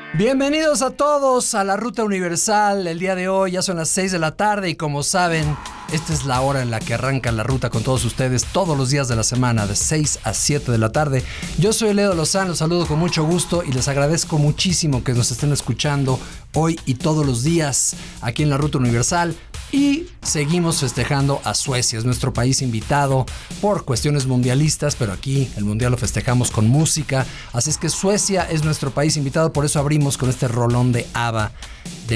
Bienvenidos a todos a la Ruta Universal. El día de hoy ya son las 6 de la tarde y como saben, esta es la hora en la que arranca la ruta con todos ustedes todos los días de la semana de 6 a 7 de la tarde. Yo soy Leo Lozano, los saludo con mucho gusto y les agradezco muchísimo que nos estén escuchando hoy y todos los días aquí en la Ruta Universal. Y seguimos festejando a Suecia, es nuestro país invitado por cuestiones mundialistas, pero aquí el mundial lo festejamos con música, así es que Suecia es nuestro país invitado, por eso abrimos con este rolón de ABBA de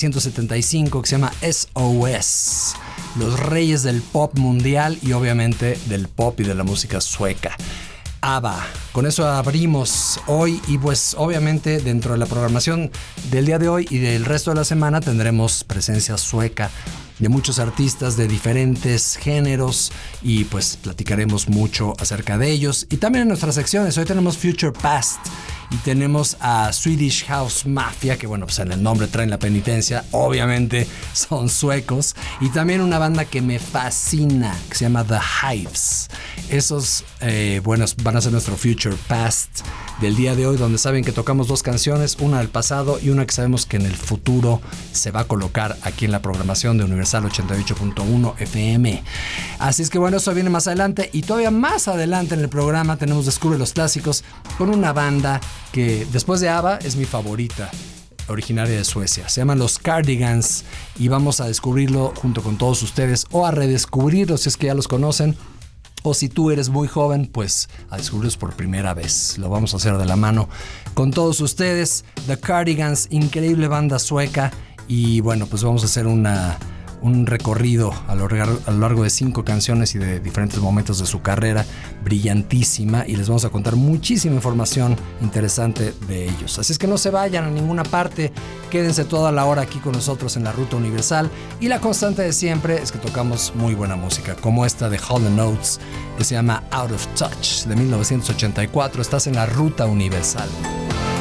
1975 que se llama SOS, los reyes del pop mundial y obviamente del pop y de la música sueca. ABBA, con eso abrimos hoy y pues obviamente dentro de la programación del día de hoy y del resto de la semana tendremos presencia sueca de muchos artistas de diferentes géneros y pues platicaremos mucho acerca de ellos y también en nuestras secciones. Hoy tenemos Future Past y tenemos a Swedish House Mafia, que bueno, pues en el nombre traen la penitencia, obviamente son suecos, y también una banda que me fascina, que se llama The Hives. Esos, buenos, van a ser nuestro Future Past del día de hoy, donde saben que tocamos dos canciones, una del pasado y una que sabemos que en el futuro se va a colocar aquí en la programación de Universal 88.1 FM. Así es que bueno, eso viene más adelante y todavía más adelante en el programa tenemos Descubre los Clásicos con una banda que después de ABBA es mi favorita, originaria de Suecia. Se llaman los Cardigans y vamos a descubrirlo junto con todos ustedes o a redescubrirlos si es que ya los conocen. O si tú eres muy joven, pues a descubrirlos por primera vez. Lo vamos a hacer de la mano con todos ustedes. The Cardigans, increíble banda sueca. Y bueno, pues vamos a hacer un recorrido a lo largo de 5 canciones y de diferentes momentos de su carrera brillantísima. Y les vamos a contar muchísima información interesante de ellos. Así es que no se vayan a ninguna parte. Quédense toda la hora aquí con nosotros en la Ruta Universal. Y la constante de siempre es que tocamos muy buena música, como esta de Hall & Oates, que se llama Out of Touch, de 1984. Estás en la Ruta Universal.